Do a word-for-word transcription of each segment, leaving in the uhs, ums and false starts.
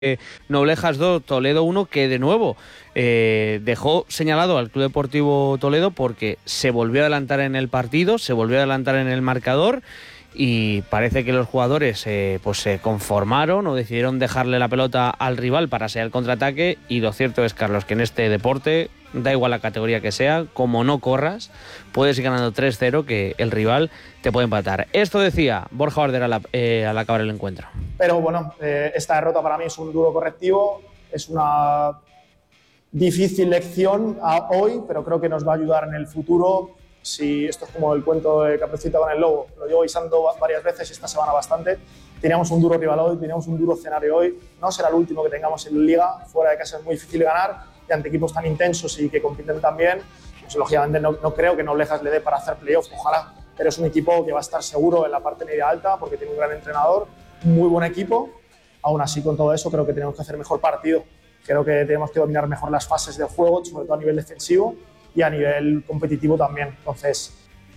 Noblejas dos, Toledo uno, que de nuevo eh, dejó señalado al Club Deportivo Toledo porque se volvió a adelantar en el partido, se volvió a adelantar en el marcador y parece que los jugadores eh, pues se conformaron o decidieron dejarle la pelota al rival para ser el contraataque. Y lo cierto es, Carlos, que en este deporte da igual la categoría que sea, como no corras, puedes ir ganando tres cero, que el rival te puede empatar. Esto decía Borja Bardera al, eh, al acabar el encuentro. Pero bueno, eh, esta derrota para mí es un duro correctivo, es una difícil lección a hoy, pero creo que nos va a ayudar en el futuro. Si esto es como el cuento de Caperucita con el lobo, lo llevo guisando varias veces esta semana bastante. Teníamos un duro rival hoy, teníamos un duro escenario hoy, no será el último que tengamos en Liga, fuera de casa es muy difícil ganar, y ante equipos tan intensos y que compiten tan bien, pues lógicamente no, no creo que Noblejas le dé para hacer playoff, ojalá, pero es un equipo que va a estar seguro en la parte media alta porque tiene un gran entrenador, un muy buen equipo. Aún así, con todo eso, creo que tenemos que hacer mejor partido, creo que tenemos que dominar mejor las fases del juego, sobre todo a nivel defensivo y a nivel competitivo también. Entonces,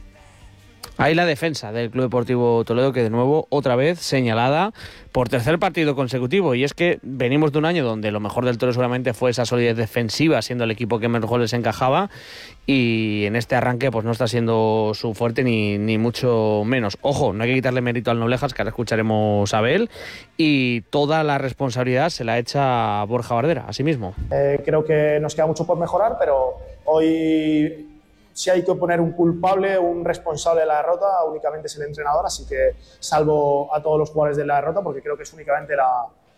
ahí la defensa del Club Deportivo Toledo, que de nuevo, otra vez, señalada por tercer partido consecutivo. Y es que venimos de un año donde lo mejor del Toledo seguramente fue esa solidez defensiva, siendo el equipo que mejor les encajaba. Y en este arranque pues no está siendo su fuerte ni, ni mucho menos. Ojo, no hay que quitarle mérito al Noblejas, que ahora escucharemos a Abel. Y toda la responsabilidad se la echa a Borja Bardera, así mismo. Eh, creo que nos queda mucho por mejorar, pero hoy, si hay que poner un culpable, un responsable de la derrota, únicamente es el entrenador, así que salvo a todos los jugadores de la derrota, porque creo que es únicamente la,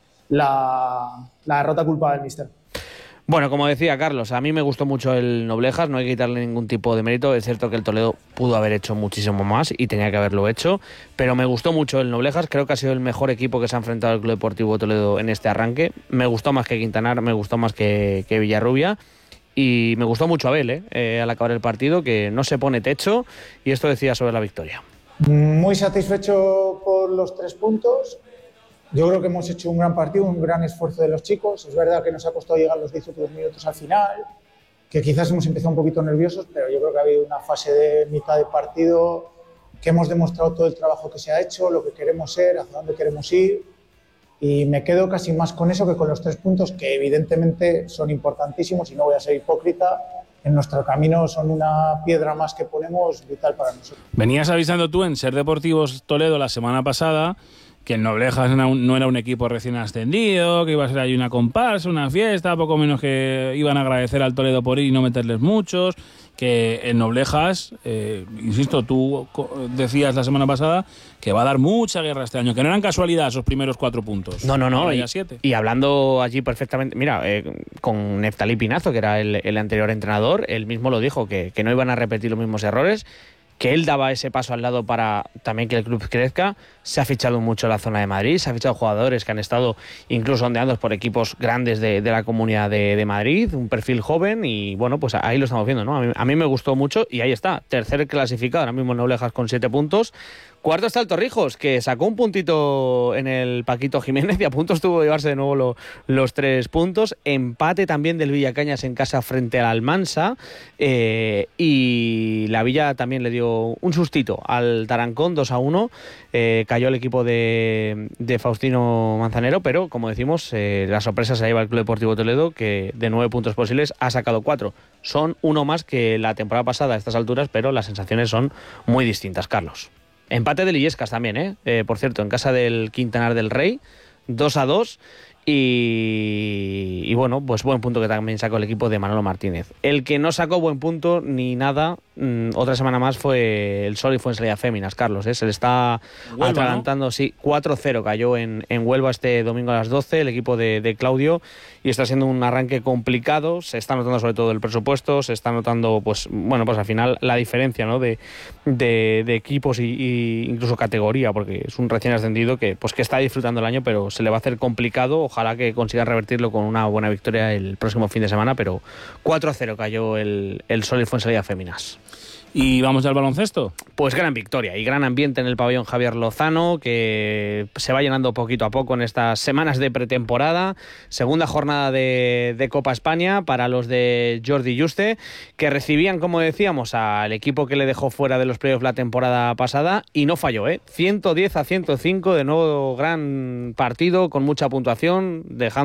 la, la derrota culpa del míster. Bueno, como decía Carlos, a mí me gustó mucho el Noblejas, no hay que quitarle ningún tipo de mérito. Es cierto que el Toledo pudo haber hecho muchísimo más y tenía que haberlo hecho, pero me gustó mucho el Noblejas, creo que ha sido el mejor equipo que se ha enfrentado al Club Deportivo Toledo en este arranque. Me gustó más que Quintanar, me gustó más que, que Villarrubia. Y me gustó mucho Abel, ¿eh? Eh, al acabar el partido, que no se pone techo, y esto decía sobre la victoria. Muy satisfecho por los tres puntos. Yo creo que hemos hecho un gran partido, un gran esfuerzo de los chicos. Es verdad que nos ha costado llegar los diez últimos minutos al final, que quizás hemos empezado un poquito nerviosos, pero yo creo que ha habido una fase de mitad de partido que hemos demostrado todo el trabajo que se ha hecho, lo que queremos ser, hacia dónde queremos ir. Y me quedo casi más con eso que con los tres puntos, que evidentemente son importantísimos y no voy a ser hipócrita. En nuestro camino son una piedra más que ponemos vital para nosotros. Venías avisando tú en Ser Deportivos Toledo la semana pasada que el Noblejas no era un equipo recién ascendido, que iba a ser ahí una comparsa, una fiesta, poco menos que iban a agradecer al Toledo por ir y no meterles muchos, que el Noblejas, eh, insisto, tú decías la semana pasada que va a dar mucha guerra este año, que no eran casualidad esos primeros cuatro puntos. No, no, no, y, y, y hablando allí perfectamente, mira, eh, con Neftalí Pinazo, que era el, el anterior entrenador, él mismo lo dijo, que, que no iban a repetir los mismos errores, que él daba ese paso al lado para también que el club crezca. Se ha fichado mucho en la zona de Madrid, se ha fichado jugadores que han estado incluso ondeados por equipos grandes de, de la Comunidad de, de Madrid, un perfil joven, y bueno, pues ahí lo estamos viendo, ¿no? A mí, a mí me gustó mucho y ahí está, tercer clasificado, ahora mismo Noblejas con siete puntos. Cuarto está el Torrijos, que sacó un puntito en el Paquito Jiménez y a punto estuvo de llevarse de nuevo lo, los tres puntos. Empate también del Villacañas en casa frente al Almansa, eh, y la Villa también le dio un sustito al Tarancón, dos a uno. Eh, cayó el equipo de, de Faustino Manzanero, pero como decimos, eh, la sorpresa se la lleva el Club Deportivo Toledo, que de nueve puntos posibles ha sacado cuatro. Son uno más que la temporada pasada a estas alturas, pero las sensaciones son muy distintas, Carlos. Empate del Illescas también, ¿eh? Eh, por cierto, en casa del Quintanar del Rey, dos a dos. Y, y bueno, pues buen punto que también sacó el equipo de Manolo Martínez. El que no sacó buen punto ni nada, mmm, otra semana más, fue el Sol y Fuensalida Féminas, Carlos, ¿eh? Se le está Huelva, atragantando, ¿no? Sí, cuatro cero cayó en, en Huelva este domingo a las doce el equipo de, de Claudio, y está siendo un arranque complicado. Se está notando sobre todo el presupuesto, se está notando, pues bueno, pues al final la diferencia, ¿no? de, de, de equipos y, y incluso categoría, porque es un recién ascendido que, pues, que está disfrutando el año, pero se le va a hacer complicado. Ojalá que consigan revertirlo con una buena buena victoria el próximo fin de semana, pero cuatro a cero cayó el, el Sol y Fuensalida Féminas. ¿Y vamos al baloncesto? Pues gran victoria y gran ambiente en el pabellón Javier Lozano, que se va llenando poquito a poco en estas semanas de pretemporada. Segunda jornada de, de Copa España para los de Jordi Juste, que recibían, como decíamos, al equipo que le dejó fuera de los playoffs la temporada pasada, y no falló, ¿eh? ciento diez a ciento cinco, de nuevo gran partido con mucha puntuación, dejando